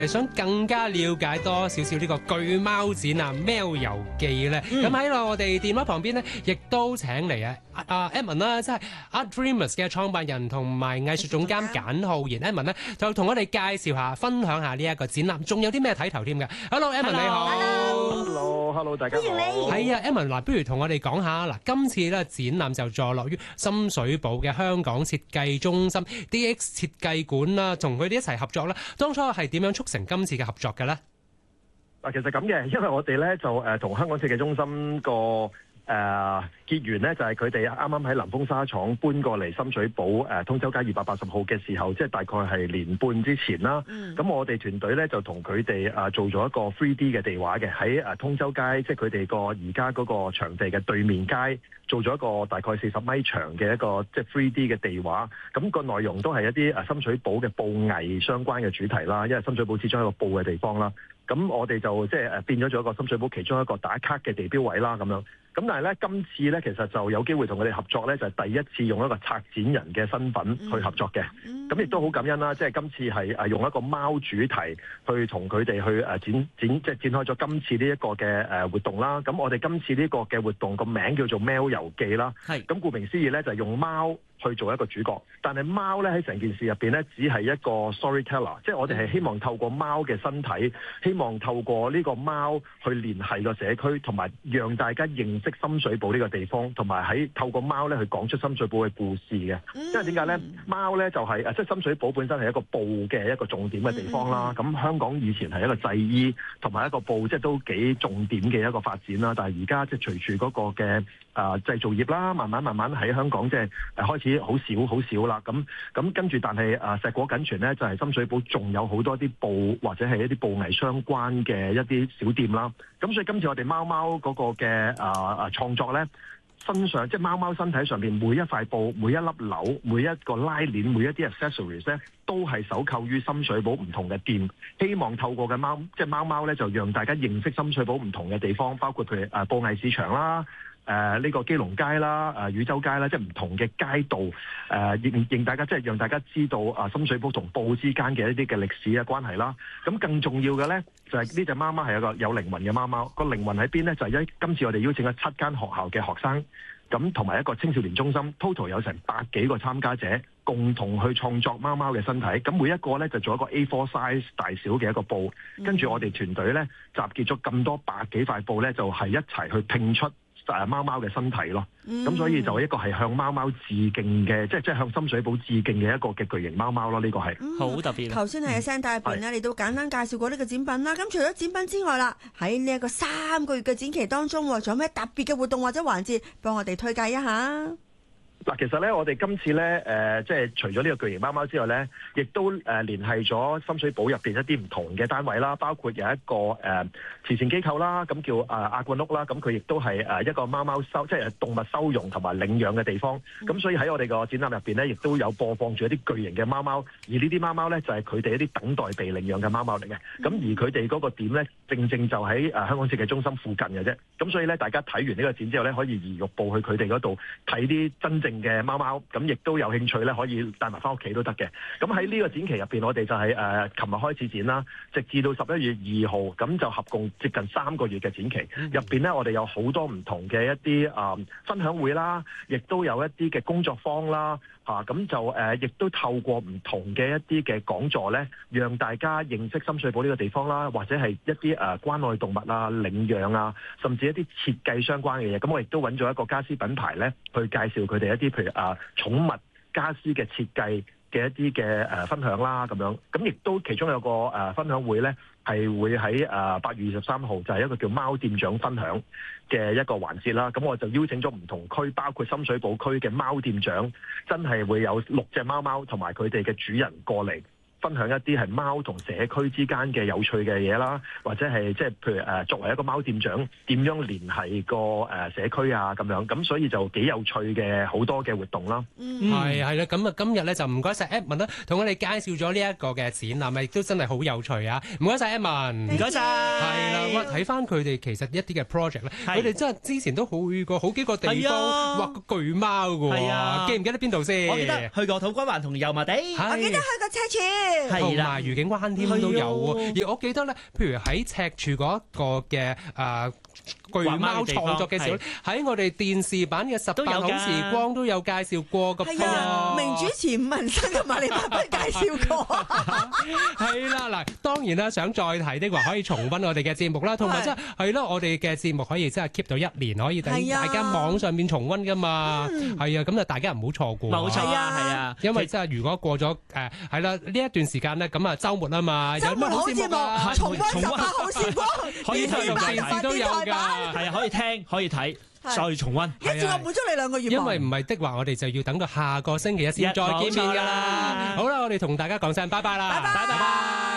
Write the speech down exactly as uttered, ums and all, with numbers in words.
想更加了解多少少呢個巨貓展啊《喵遊記》咧，咁喺我哋電話旁邊咧，亦都請嚟啊阿 Edmond 啦，即係 Art Dreamers 嘅創辦人同埋藝術總監簡浩然 Edmond 咧，就同我哋介紹下、分享下呢一個展覽，仲有啲咩睇頭添嘅。Hello Edmond 你好 ，Hello Hello 大家好，歡迎你。 係啊 Edmond 嗱，不如同我哋講下嗱，今次咧展覽就坐落於深水埗嘅香港設計中心 D X 設計館啦，同佢哋一齊合作啦。當初係點樣促成今次嘅合作嘅咧？ 嗱，其實咁嘅，因為我哋咧就誒同香港設計中心個誒、呃、結緣咧，就係佢哋啱啱喺南豐紗廠搬過嚟深水埗誒、呃、通州街二百八十號嘅時候，即係大概係年半之前啦。咁、嗯、我哋團隊咧就同佢哋誒做咗一個 three D 嘅地畫嘅，喺誒通州街，即係佢哋個而家嗰個場地嘅對面街，做咗一個大概四十米長嘅一個即係 three D 嘅地畫。咁、個內容都係一啲誒深水埗嘅布藝相關嘅主題啦，因為深水埗始終係一個布嘅地方啦。咁我哋就即係誒變咗做一個深水埗其中一個打卡嘅地標位啦，咁樣。咁但係咧，今次咧其實就有機會同佢哋合作咧，就係第一次用一個策展人嘅身份去合作嘅。咁亦都好感恩啦，即係今次係誒用一個貓主題去同佢哋去誒展展即係展開咗今次呢一個嘅誒活動啦。咁我哋今次呢個嘅活動個名叫做《喵遊記》啦。係。咁顧名思義咧，就係用貓去做一個主角，但係貓咧喺成件事入邊咧，只係一個 storyteller，即係我哋係希望透過貓嘅身體，希望透過呢個貓去聯繫個社區，同埋讓大家認識深水埗呢個地方，同埋喺透過貓咧去講出深水埗嘅故事嘅。因為點解咧？貓咧就係誒，即係深水埗本身係一個布嘅一個重點嘅地方啦。咁香港以前係一個製衣同埋一個布，即係都幾重點嘅一個發展啦。但係而家即係隨住嗰個嘅誒製造業啦，慢慢慢慢喺香港即係誒開始好少好少啦，咁咁跟住，但係誒碩果僅存咧，就係深水埗仲有好多啲布或者係一啲布藝相關嘅一啲小店啦。咁所以今次我哋貓貓嗰個嘅誒誒創作咧，身上即係貓貓身體上邊每一塊布、每一粒紐、每一個拉鏈、每一啲 accessories 咧，都係手購於深水埗唔同嘅店。希望透過嘅貓即係貓貓咧，就讓大家認識深水埗唔同嘅地方，包括譬如誒布藝市場啦。誒、呃、呢、這個基隆街啦、誒、呃、汝州街啦，即係唔同嘅街道，誒、呃、認認大家即係讓大家知道啊、呃、深水埗同布之間嘅一啲嘅歷史嘅關係啦。咁更重要嘅咧，就係呢隻貓貓係一個有靈魂嘅貓貓。個靈魂喺邊咧？就係、是、一今次我哋邀請咗七間學校嘅學生，咁同埋一個青少年中心 total 有成百幾個參加者，共同去創作貓貓嘅身體。咁每一個咧就做一個 A 四 size 大小嘅一個布，跟住我哋團隊咧集結咗咁多百幾塊布咧，就係、是、一齊去拼出誒貓貓嘅身體咯，咁、嗯、所以就一個係向貓貓致敬嘅，即係即係向深水埗致敬嘅一個嘅巨型貓貓咯，呢、這個係好、嗯、特別。頭先係嘅聲帶入邊咧，你都簡單介紹過呢個展品啦。咁除咗展品之外啦，喺呢一個三個月嘅展期當中，仲有咩特別嘅活動或者環節，幫我哋推介一下？ 嗱，其實咧，我哋今次咧，誒、呃，即係除咗呢個巨型貓貓之外咧，亦都誒、呃、聯繫咗深水埗入邊一啲唔同嘅單位啦，包括有一個誒、呃、慈善機構啦，咁叫誒亞冠屋啦，咁佢亦都係誒一個貓貓收，即係動物收容同埋領養嘅地方。咁、嗯、所以喺我哋個展覽入邊咧，亦都有播放住一啲巨型嘅貓貓，而呢啲貓貓咧就係佢哋一啲等待被領養嘅貓貓嚟嘅。咁、嗯、而佢哋嗰個點咧，正正就喺誒香港設計中心附近嘅啫。咁所以咧，大家睇完呢個展之後咧，可以移玉步去佢哋嗰度睇啲真正嘅貓貓，咁亦都有興趣咧，可以帶埋翻屋企都得嘅。咁喺呢個展期入邊，我哋就係誒琴日開始展啦，直至到十一月二號，咁就合共接近三個月嘅展期。入邊咧，我哋有好多唔同嘅一啲誒、呃、分享會啦，亦都有一啲嘅工作坊啦，嚇、啊、咁就誒亦、呃、都透過唔同嘅一啲嘅講座咧，讓大家認識深水埗呢個地方啦，或者係一啲誒、呃、關愛動物啊、領養啊，甚至一啲設計相關嘅嘢。咁我亦都揾咗一個家私品牌咧，去介紹佢哋一啲譬如啊寵物家私嘅設計嘅一啲嘅誒分享啦，咁樣咁亦都其中有個誒、呃、分享會咧，係會喺誒八月二十三號就係、是、一個叫貓店長分享嘅一個環節啦。咁我就邀請咗唔同區，包括深水埗區嘅貓店長，真係會有六隻貓貓同埋佢哋嘅主人過嚟，分享一啲係貓同社區之間嘅有趣嘅嘢啦，或者係即係譬如誒作為一個貓店長點樣聯繫個誒社區啊咁樣，咁所以就幾有趣嘅好多嘅活動啦。 嗯，係係啦，咁啊今日咧就唔該晒 Edmond 啦，同我哋介紹咗呢一個嘅展覽，亦都真係好有趣啊！唔該晒 Edmond，唔該晒。係啦，我睇翻佢哋其實一啲嘅 project 咧，佢哋真係之前都去過好幾個地方畫個巨貓㗎喎，記唔記得邊度先？ 我記得去過土瓜灣同油麻地， 我記得去過赤柱。 同係啦埋愉景灣添都有喎。而我記得咧，譬如喺赤柱嗰一個嘅誒巨貓創作嘅時候，喺我哋電視版嘅十八好時光都有介紹過嘅。 係啊，名主持伍文新同埋李伯斌介紹過。 係啦，嗱，當然啦，想再睇的話，可以重溫我哋嘅節目啦，同埋即係係咯，我哋嘅節目可以真係 keep 到一年，可以等大家網上面重溫噶嘛。係啊，咁就大家唔好錯過。 冇錯啊，係啊， 因為真係如果過咗誒係啦呢一段時間咧，咁啊週末啊嘛，有乜好節目啊？ 重溫十八好時光， 可以睇電視都有㗎， 係啊，可以聽，可以睇。再重溫， 一次過滿足你兩個願望。 因為唔係的話，我哋就要等到下個星期一先再見面㗎啦。好啦，我哋同大家講聲拜拜啦， 拜拜。